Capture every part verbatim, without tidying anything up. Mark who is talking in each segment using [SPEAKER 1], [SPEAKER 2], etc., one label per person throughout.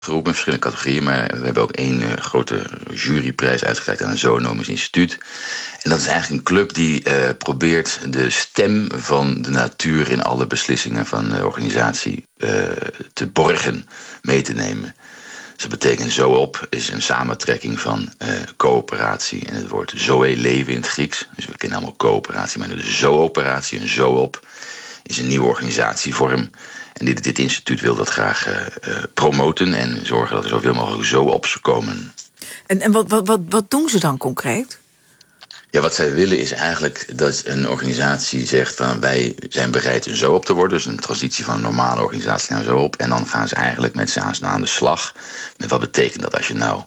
[SPEAKER 1] geroepen in verschillende categorieën, maar we hebben ook één uh, grote juryprijs uitgereikt aan het Zoonomisch Instituut. En dat is eigenlijk een club die uh, probeert de stem van de natuur in alle beslissingen van de organisatie uh, te borgen, mee te nemen. Dus dat betekent Zoop is een samentrekking van uh, coöperatie en het woord zoe leven in het Grieks. Dus we kennen allemaal coöperatie, maar de Zooperatie, een Zoop, is een nieuwe organisatievorm. En dit, dit instituut wil dat graag uh, uh, promoten en zorgen dat er zoveel mogelijk Zoops komen.
[SPEAKER 2] En, en wat, wat, wat, wat doen ze dan concreet?
[SPEAKER 1] Ja, wat zij willen is eigenlijk dat een organisatie zegt van wij zijn bereid een Zoop te worden. Dus een transitie van een normale organisatie naar een Zoop. En dan gaan ze eigenlijk met z'n aan de slag. Met wat betekent dat als je nou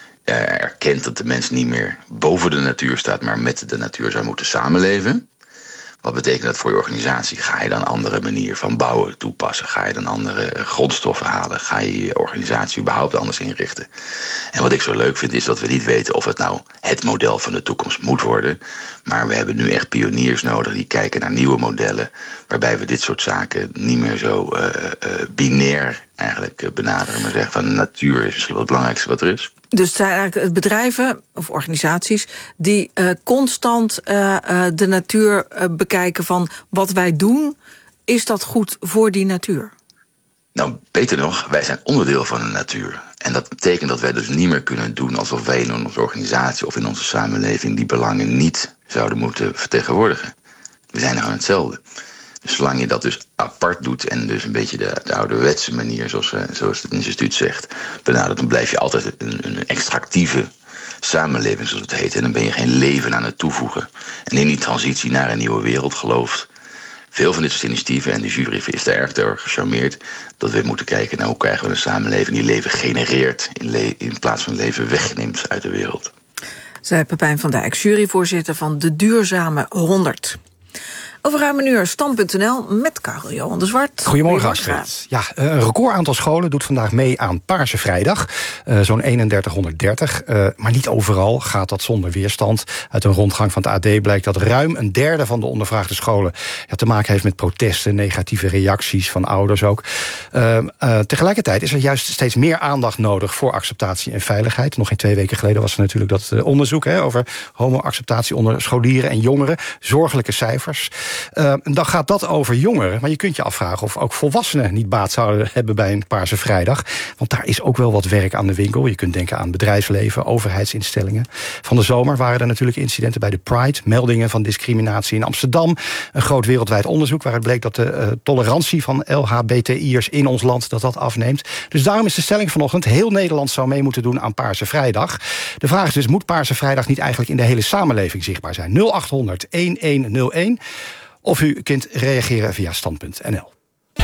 [SPEAKER 1] uh, erkent dat de mens niet meer boven de natuur staat, maar met de natuur zou moeten samenleven. Wat betekent dat voor je organisatie? Ga je dan een andere manier van bouwen toepassen? Ga je dan andere grondstoffen halen? Ga je je organisatie überhaupt anders inrichten? En wat ik zo leuk vind is dat we niet weten of het nou het model van de toekomst moet worden. Maar we hebben nu echt pioniers nodig die kijken naar nieuwe modellen, waarbij we dit soort zaken niet meer zo uh, uh, binair eigenlijk uh, benaderen. Maar zeggen van de natuur is misschien wel het belangrijkste wat er is.
[SPEAKER 2] Dus het zijn eigenlijk bedrijven of organisaties die uh, constant uh, uh, de natuur uh, bekijken van wat wij doen, is dat goed voor die natuur?
[SPEAKER 1] Nou, beter nog, wij zijn onderdeel van de natuur. En dat betekent dat wij dus niet meer kunnen doen alsof wij in onze organisatie of in onze samenleving die belangen niet zouden moeten vertegenwoordigen. We zijn gewoon hetzelfde. Dus zolang je dat dus apart doet en dus een beetje de, de ouderwetse manier, zoals, zoals het instituut zegt, benadert, dan blijf je altijd een, een extractieve samenleving, zoals het heet. En dan ben je geen leven aan het toevoegen. En in die transitie naar een nieuwe wereld gelooft veel van dit soort initiatieven, en de jury is daar erg door gecharmeerd, dat we moeten kijken naar hoe krijgen we een samenleving die leven genereert in, le- in plaats van leven wegneemt uit de wereld.
[SPEAKER 2] Zei Pepijn van Dijk, juryvoorzitter van de Duurzame honderd. Over ruim een uur stand punt n l met Karel Johan de Zwart.
[SPEAKER 3] Goedemorgen, Astrid. Ja, een record aantal scholen doet vandaag mee aan Paarse Vrijdag. Uh, zo'n eenendertighonderddertig. Uh, maar niet overal gaat dat zonder weerstand. Uit een rondgang van het A D blijkt dat ruim een derde van de ondervraagde scholen ja, te maken heeft met protesten, negatieve reacties van ouders ook. Uh, uh, tegelijkertijd is er juist steeds meer aandacht nodig voor acceptatie en veiligheid. Nog geen twee weken geleden was er natuurlijk dat uh, onderzoek hè, over homo-acceptatie onder scholieren en jongeren. Zorgelijke cijfers. Uh, dan gaat dat over jongeren. Maar je kunt je afvragen of ook volwassenen niet baat zouden hebben bij een Paarse Vrijdag. Want daar is ook wel wat werk aan de winkel. Je kunt denken aan bedrijfsleven, overheidsinstellingen. Van de zomer waren er natuurlijk incidenten bij de Pride. Meldingen van discriminatie in Amsterdam. Een groot wereldwijd onderzoek waaruit bleek dat de uh, tolerantie van L H B T I'ers in ons land dat dat afneemt. Dus daarom is de stelling vanochtend: heel Nederland zou mee moeten doen aan Paarse Vrijdag. De vraag is dus, moet Paarse Vrijdag niet eigenlijk in de hele samenleving zichtbaar zijn? nul acht honderd elf nul één. Of u kunt reageren via stand punt n l.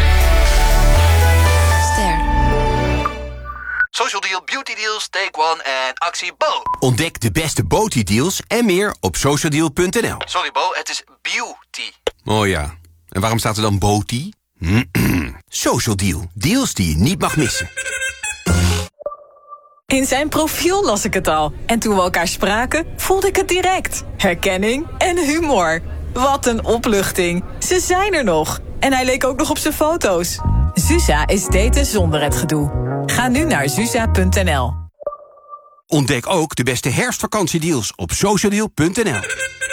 [SPEAKER 4] Ster.
[SPEAKER 5] Social Deal, Beauty Deals, Take One en actie Bo.
[SPEAKER 6] Ontdek de beste beauty deals en meer op socialdeal punt n l.
[SPEAKER 5] Sorry Bo, het is beauty.
[SPEAKER 6] Oh ja, en waarom staat er dan beauty? Social Deal, deals die je niet mag missen.
[SPEAKER 4] In zijn profiel las ik het al. En toen we elkaar spraken, voelde ik het direct. Herkenning en humor. Wat een opluchting. Ze zijn er nog. En hij leek ook nog op zijn foto's. Zusa is daten zonder het gedoe. Ga nu naar zusa punt n l.
[SPEAKER 6] Ontdek ook de beste herfstvakantiedeals op socialdeal punt n l.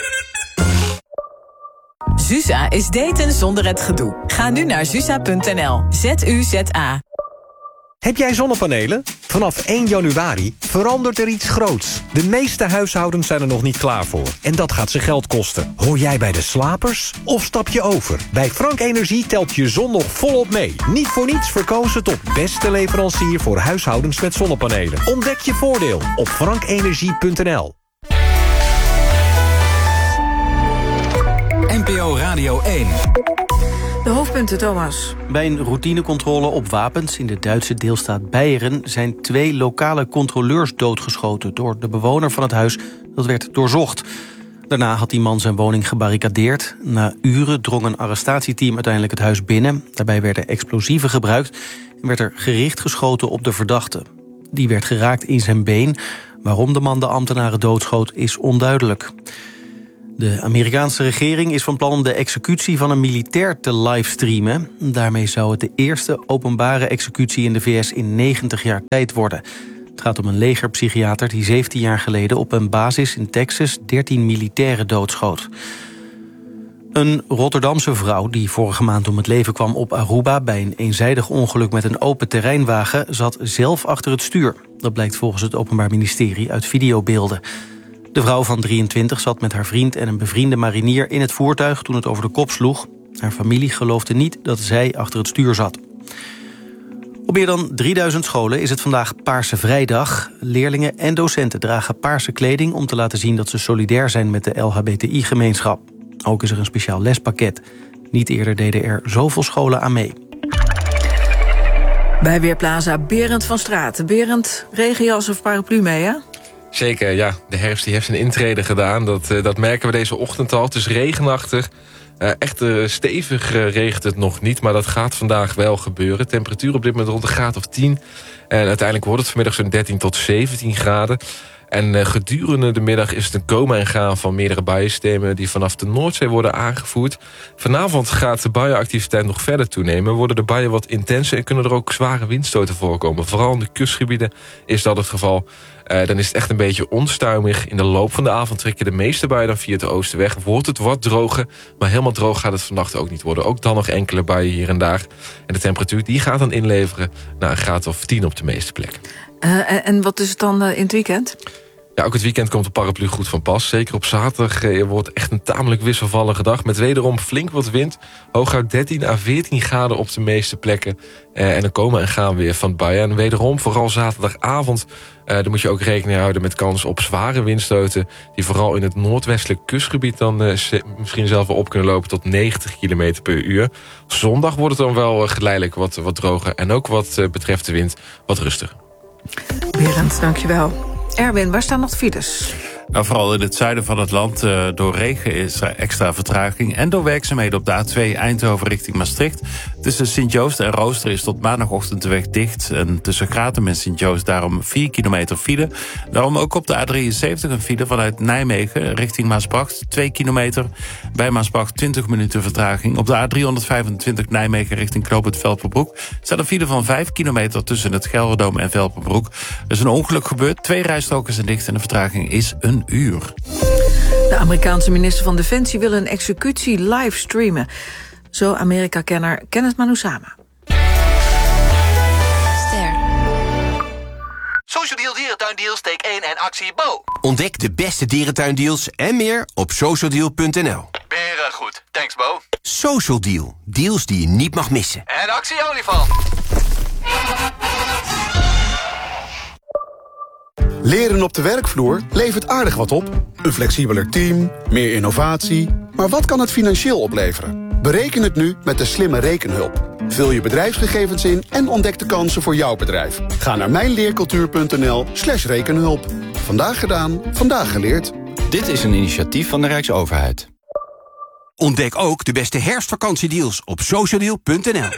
[SPEAKER 4] Zusa is daten zonder het gedoe. Ga nu naar zusa punt n l. Z U Z A.
[SPEAKER 7] Heb jij zonnepanelen? Vanaf één januari verandert er iets groots. De meeste huishoudens zijn er nog niet klaar voor. En dat gaat ze geld kosten. Hoor jij bij de slapers of stap je over? Bij Frank Energie telt je zon nog volop mee. Niet voor niets verkozen tot beste leverancier voor huishoudens met zonnepanelen. Ontdek je voordeel op frank energie punt n l.
[SPEAKER 8] N P O Radio één.
[SPEAKER 2] De hoofdpunten, Thomas.
[SPEAKER 9] Bij een routinecontrole op wapens in de Duitse deelstaat Beieren zijn twee lokale controleurs doodgeschoten door de bewoner van het huis dat werd doorzocht. Daarna had die man zijn woning gebarricadeerd. Na uren drong een arrestatieteam uiteindelijk het huis binnen. Daarbij werden explosieven gebruikt en werd er gericht geschoten op de verdachte. Die werd geraakt in zijn been. Waarom de man de ambtenaren doodschoot is onduidelijk. De Amerikaanse regering is van plan om de executie van een militair te livestreamen. Daarmee zou het de eerste openbare executie in de V S in negentig jaar tijd worden. Het gaat om een legerpsychiater die zeventien jaar geleden op een basis in Texas dertien militairen doodschoot. Een Rotterdamse vrouw die vorige maand om het leven kwam op Aruba bij een eenzijdig ongeluk met een open terreinwagen zat zelf achter het stuur. Dat blijkt volgens het Openbaar Ministerie uit videobeelden. De vrouw van drieëntwintig zat met haar vriend en een bevriende marinier in het voertuig toen het over de kop sloeg. Haar familie geloofde niet dat zij achter het stuur zat. Op meer dan drieduizend scholen is het vandaag Paarse Vrijdag. Leerlingen en docenten dragen paarse kleding om te laten zien dat ze solidair zijn met de L H B T I-gemeenschap. Ook is er een speciaal lespakket. Niet eerder deden er zoveel scholen aan mee.
[SPEAKER 2] Bij Weerplaza Berend van Straat. Berend, regenjas of paraplu mee, hè?
[SPEAKER 8] Zeker, ja. De herfst die heeft zijn intrede gedaan. Dat, uh, dat merken we deze ochtend al. Het is regenachtig. Uh, echt uh, stevig uh, regent het nog niet, maar dat gaat vandaag wel gebeuren. Temperatuur op dit moment rond een graad of tien. En uiteindelijk wordt het vanmiddag zo'n dertien tot zeventien graden. En uh, gedurende de middag is het een komen en gaan van meerdere buiensystemen die vanaf de Noordzee worden aangevoerd. Vanavond gaat de buienactiviteit nog verder toenemen. Worden de buien wat intenser en kunnen er ook zware windstoten voorkomen. Vooral in de kustgebieden is dat het geval. Uh, dan is het echt een beetje onstuimig. In de loop van de avond trekken de meeste buien dan via het oosten weg. Wordt het wat droger, maar helemaal droog gaat het vannacht ook niet worden. Ook dan nog enkele buien hier en daar. En de temperatuur die gaat dan inleveren naar een graad of tien op de meeste plekken.
[SPEAKER 2] Uh, en wat is het dan uh, in het weekend?
[SPEAKER 8] Ja, ook het weekend komt de paraplu goed van pas. Zeker op zaterdag eh, wordt echt een tamelijk wisselvallige dag. Met wederom flink wat wind. Hooguit dertien à veertien graden op de meeste plekken. Eh, en dan komen en gaan weer van buien. En wederom, vooral zaterdagavond, eh, dan moet je ook rekening houden met kans op zware windstoten. Die vooral in het noordwestelijk kustgebied dan eh, misschien zelf wel op kunnen lopen tot negentig kilometer per uur. Zondag wordt het dan wel uh, geleidelijk wat, wat droger. En ook wat uh, betreft de wind wat rustiger.
[SPEAKER 2] Berend, dankjewel. Erwin, waar staan nog files?
[SPEAKER 10] Nou, vooral in het zuiden van het land. Uh, door regen is er extra vertraging. En door werkzaamheden op de A twee Eindhoven richting Maastricht. Tussen Sint-Joost en Rooster is tot maandagochtend de weg dicht. En tussen Gratum en Sint-Joost daarom vier kilometer file. Daarom ook op de A drieënzeventig een file vanuit Nijmegen richting Maasbracht. twee kilometer. Bij Maasbracht twintig minuten vertraging. Op de A driehonderdvijfentwintig Nijmegen richting Knooppunt Velperbroek staat een file van vijf kilometer tussen het Gelderdoom en Velperbroek. Er is een ongeluk gebeurd. Twee rijstroken zijn dicht en de vertraging is een uur.
[SPEAKER 2] De Amerikaanse minister van Defensie wil een executie livestreamen. Zo Amerika-kenner Kenneth Manusama.
[SPEAKER 5] Ster. Social Deal Dierentuindeals, take één en actie Bo.
[SPEAKER 6] Ontdek de beste dierentuindeals en meer op social deal punt n l.
[SPEAKER 5] Beren goed, thanks Bo.
[SPEAKER 6] Social Deal, deals die je niet mag missen.
[SPEAKER 5] En actie olifant.
[SPEAKER 11] Leren op de werkvloer levert aardig wat op. Een flexibeler team, meer innovatie. Maar wat kan het financieel opleveren? Bereken het nu met de slimme rekenhulp. Vul je bedrijfsgegevens in en ontdek de kansen voor jouw bedrijf. Ga naar mijnleercultuur punt n l slash rekenhulp. Vandaag gedaan, vandaag geleerd.
[SPEAKER 12] Dit is een initiatief van de Rijksoverheid.
[SPEAKER 6] Ontdek ook de beste herfstvakantiedeals op social deal punt n l.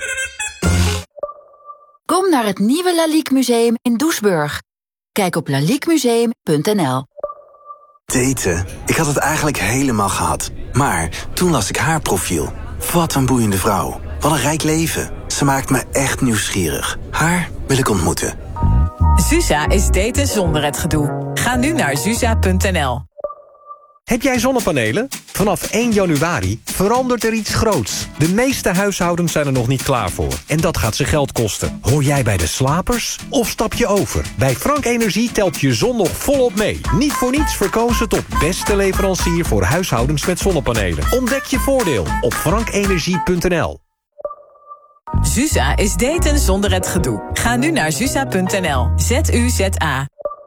[SPEAKER 13] Kom naar het nieuwe Lalique Museum in Doesburg. Kijk op lalique museum punt n l.
[SPEAKER 14] Daten. Ik had het eigenlijk helemaal gehad. Maar toen las ik haar profiel. Wat een boeiende vrouw. Wat een rijk leven. Ze maakt me echt nieuwsgierig. Haar wil ik ontmoeten.
[SPEAKER 4] Zusa is daten zonder het gedoe. Ga nu naar zusa punt n l.
[SPEAKER 7] Heb jij zonnepanelen? Vanaf één januari verandert er iets groots. De meeste huishoudens zijn er nog niet klaar voor. En dat gaat ze geld kosten. Hoor jij bij de slapers? Of stap je over? Bij Frank Energie telt je zon nog volop mee. Niet voor niets verkozen tot beste leverancier voor huishoudens met zonnepanelen. Ontdek je voordeel op frank energie punt n l.
[SPEAKER 4] Zusa is daten zonder het gedoe. Ga nu naar zusa punt n l. Z U Z A.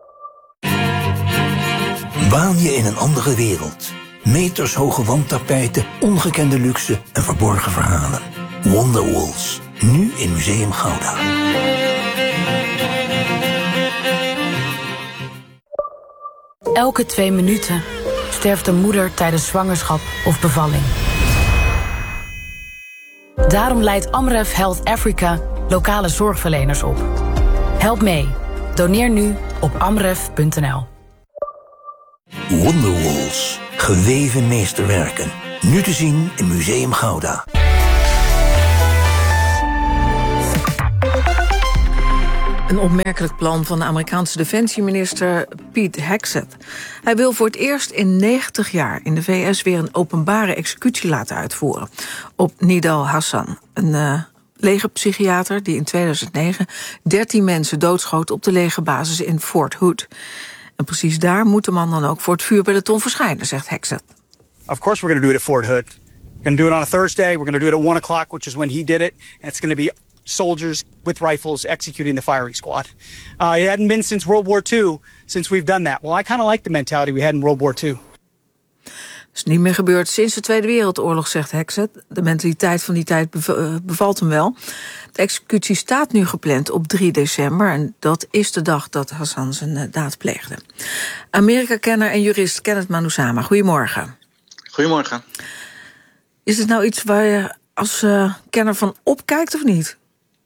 [SPEAKER 15] Waan je in een andere wereld. Metershoge wandtapijten, ongekende luxe en verborgen verhalen. Wonderwalls, nu in Museum Gouda.
[SPEAKER 16] Elke twee minuten sterft een moeder tijdens zwangerschap of bevalling. Daarom leidt Amref Health Africa lokale zorgverleners op. Help mee. Doneer nu op amref punt n l.
[SPEAKER 15] Wonderwalls. Geweven meesterwerken. Nu te zien in Museum Gouda.
[SPEAKER 2] Een opmerkelijk plan van de Amerikaanse defensieminister Pete Hegseth. Hij wil voor het eerst in negentig jaar in de V S weer een openbare executie laten uitvoeren op Nidal Hassan, een uh, legerpsychiater die in tweeduizend negen dertien mensen doodschoot op de legerbasis in Fort Hood. En precies daar moet de man dan ook voor het vuurpeloton verschijnen, zegt Hegseth.
[SPEAKER 17] Of course we're going to do it at Fort Hood. We're going to do it on a Thursday. We're going to do it at one o'clock, which is when he did it. And it's going to be soldiers with rifles executing the firing squad. Uh, it hadn't been since World War Two since we've done that. Well, I kind of like the mentality we had in World War Two.
[SPEAKER 2] Dat is niet meer gebeurd sinds de Tweede Wereldoorlog, zegt Hegseth. De mentaliteit van die tijd bevalt hem wel. De executie staat nu gepland op drie december... en dat is de dag dat Hassan zijn daad pleegde. Amerika-kenner en jurist Kenneth Manusama, goedemorgen.
[SPEAKER 18] Goedemorgen.
[SPEAKER 2] Is het nou iets waar je als uh, kenner van opkijkt of niet?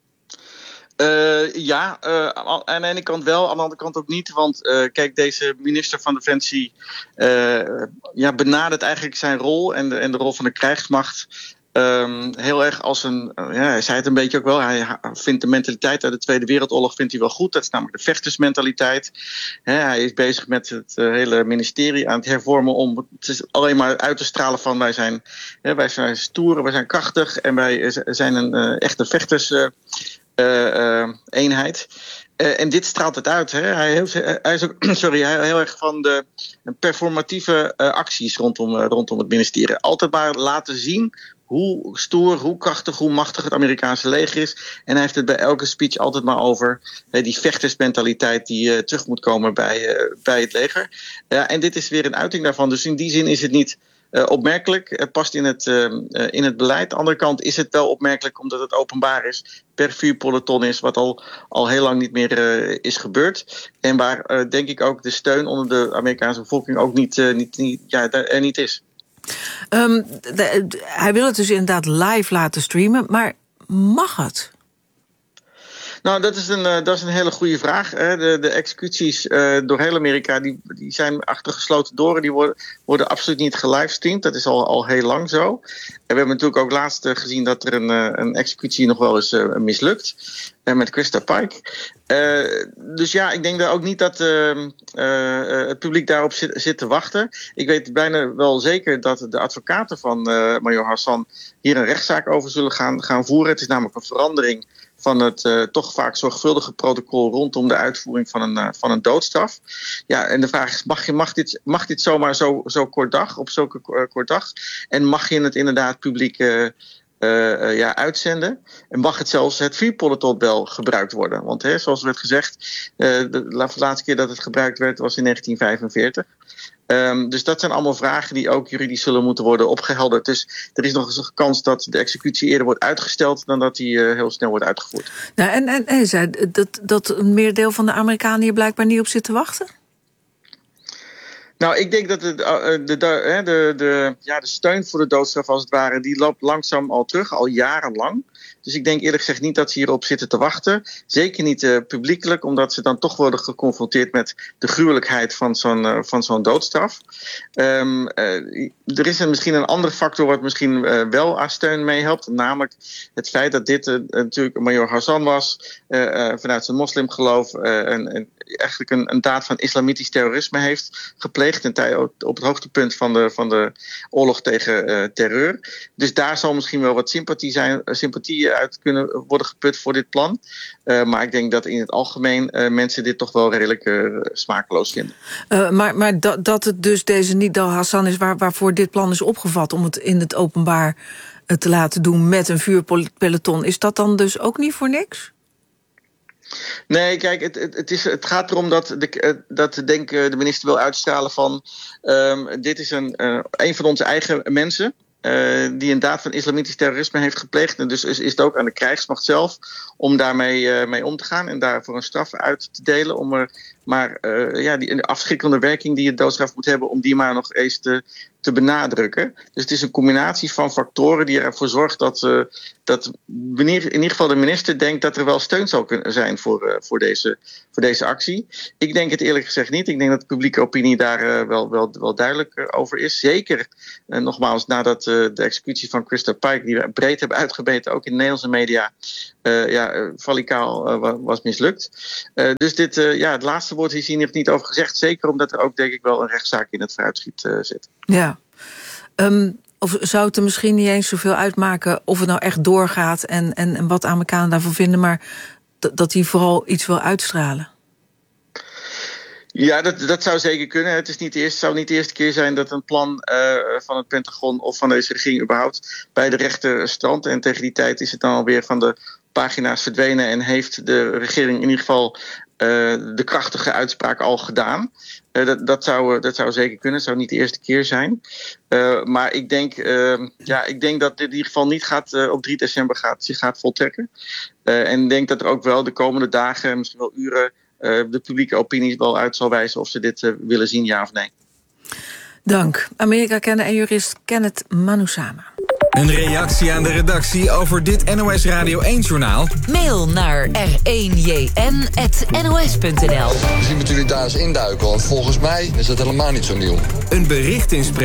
[SPEAKER 18] Uh, ja, uh, aan de ene kant wel, aan de andere kant ook niet. Want uh, kijk, deze minister van Defensie uh, ja, benadert eigenlijk zijn rol en de, en de rol van de krijgsmacht um, heel erg als een, uh, ja, hij zei het een beetje ook wel, hij vindt de mentaliteit uit de Tweede Wereldoorlog vindt hij wel goed. Dat is namelijk de vechtersmentaliteit. He, hij is bezig met het uh, hele ministerie aan het hervormen om het alleen maar uit te stralen van wij zijn, he, wij zijn stoer, wij zijn krachtig en wij zijn een uh, echte vechters. Uh, Uh, uh, eenheid. Uh, en dit straalt het uit. Hè? Hij, heeft, hij is ook sorry, hij, heel erg van de performatieve uh, acties rondom, uh, rondom het ministerie. Altijd maar laten zien hoe stoer, hoe krachtig, hoe machtig het Amerikaanse leger is. En hij heeft het bij elke speech altijd maar over uh, die vechtersmentaliteit die uh, terug moet komen bij, uh, bij het leger. Uh, en dit is weer een uiting daarvan. Dus in die zin is het niet Uh, opmerkelijk. Het past in het, uh, uh, in het beleid. Aan de andere kant is het wel opmerkelijk omdat het openbaar is, per vuurpeloton is, wat al, al heel lang niet meer uh, is gebeurd. En waar uh, denk ik ook de steun onder de Amerikaanse bevolking ook niet, uh, niet, niet, ja, er niet is.
[SPEAKER 2] Um, de, de, hij wil het dus inderdaad live laten streamen, maar mag het?
[SPEAKER 18] Nou, dat is een, uh, dat is een hele goede vraag. Hè. De, de executies uh, door heel Amerika die, die zijn achter gesloten deuren. Die worden, worden absoluut niet gelivestreamd. Dat is al, al heel lang zo. En we hebben natuurlijk ook laatst uh, gezien dat er een, uh, een executie nog wel eens uh, mislukt. Uh, met Krista Pike. Uh, dus ja, ik denk dat ook niet dat uh, uh, het publiek daarop zit, zit te wachten. Ik weet bijna wel zeker dat de advocaten van uh, Major Hassan hier een rechtszaak over zullen gaan, gaan voeren. Het is namelijk een verandering van het uh, toch vaak zorgvuldige protocol rondom de uitvoering van een, uh, van een doodstraf. Ja, en de vraag is, mag, je, mag, dit, mag dit zomaar zo, zo kort dag, op zulke uh, kort dag? En mag je het inderdaad publiek uh, uh, uh, ja, uitzenden? En mag het zelfs het vuurpeloton wel gebruikt worden? Want hè, zoals werd gezegd, uh, de laatste keer dat het gebruikt werd was in negentien vijfenveertig. Um, dus dat zijn allemaal vragen die ook juridisch zullen moeten worden opgehelderd. Dus er is nog eens een kans dat de executie eerder wordt uitgesteld dan dat die uh, heel snel wordt uitgevoerd.
[SPEAKER 2] Nou, en, en hij zei dat, dat een meerdeel van de Amerikanen hier blijkbaar niet op zit te wachten?
[SPEAKER 18] Nou, ik denk dat de, de, de, de, de, ja, de steun voor de doodstraf als het ware, die loopt langzaam al terug, al jarenlang. Dus ik denk eerlijk gezegd niet dat ze hierop zitten te wachten. Zeker niet uh, publiekelijk, omdat ze dan toch worden geconfronteerd met de gruwelijkheid van zo'n, uh, van zo'n doodstraf. Um, uh, er is een, misschien een andere factor wat misschien uh, wel aan steun meehelpt. Namelijk het feit dat dit uh, natuurlijk Major Hassan was, uh, uh, vanuit zijn moslimgeloof, uh, en, en eigenlijk een, een daad van islamitisch terrorisme heeft gepleegd in tij, op het hoogtepunt van de, van de oorlog tegen uh, terreur. Dus daar zal misschien wel wat sympathie zijn, uh, sympathie uit kunnen worden geput voor dit plan. Uh, maar ik denk dat in het algemeen uh, mensen dit toch wel redelijk uh, smakeloos vinden.
[SPEAKER 2] Uh, maar maar dat, dat het dus deze Nidal Hassan is waar, waarvoor dit plan is opgevat om het in het openbaar uh, te laten doen met een vuurpeloton, is dat dan dus ook niet voor niks?
[SPEAKER 18] Nee, kijk, het, het, het, is, het gaat erom dat, de, dat denk, de minister wil uitstralen van um, dit is een, uh, een van onze eigen mensen. Uh, die een daad van islamitisch terrorisme heeft gepleegd. En dus is, is het ook aan de krijgsmacht zelf om daarmee uh, mee om te gaan en daarvoor een straf uit te delen. Om er maar uh, ja, die afschrikkende werking die het doodstraf moet hebben, om die maar nog eens te, te benadrukken. Dus het is een combinatie van factoren die ervoor zorgt dat, uh, dat in ieder geval de minister denkt dat er wel steun zal kunnen zijn voor, uh, voor, deze, voor deze actie. Ik denk het eerlijk gezegd niet. Ik denk dat de publieke opinie daar uh, wel, wel, wel duidelijk uh, over is. Zeker, uh, nogmaals, nadat uh, de executie van Christa Pike, die we breed hebben uitgebeten, ook in de Nederlandse media, uh, ja, uh, valicaal uh, was mislukt. Uh, dus dit, uh, ja, het laatste woord is hier nog niet over gezegd. Zeker omdat er ook, denk ik, wel een rechtszaak in het vooruitschiet uh, zit.
[SPEAKER 2] Ja. Um, of zou het er misschien niet eens zoveel uitmaken of het nou echt doorgaat en, en, en wat Amerikanen daarvan vinden, maar d- dat hij vooral iets wil uitstralen?
[SPEAKER 18] Ja, dat, dat zou zeker kunnen. Het is niet de eerste, zou niet de eerste keer zijn dat een plan uh, van het Pentagon of van deze regering überhaupt bij de rechter strandt. En tegen die tijd is het dan alweer van de pagina's verdwenen en heeft de regering in ieder geval uh, de krachtige uitspraak al gedaan. Uh, dat, dat, zou, dat zou zeker kunnen. Het zou niet de eerste keer zijn. Uh, maar ik denk, uh, ja, ik denk dat dit in ieder geval niet gaat, uh, op drie december gaat, zich gaat voltrekken. Uh, en ik denk dat er ook wel de komende dagen, misschien wel uren, Uh, de publieke opinie wel uit zal wijzen of ze dit uh, willen zien, ja of nee.
[SPEAKER 2] Dank. Amerika-kenner en jurist Kenneth Manusama.
[SPEAKER 19] Een reactie aan de redactie over dit N O S Radio één-journaal?
[SPEAKER 20] Mail naar r één j n at n o s punt n l.
[SPEAKER 21] Misschien moeten jullie daar eens induiken, want volgens mij is dat helemaal niet zo nieuw.
[SPEAKER 19] Een bericht in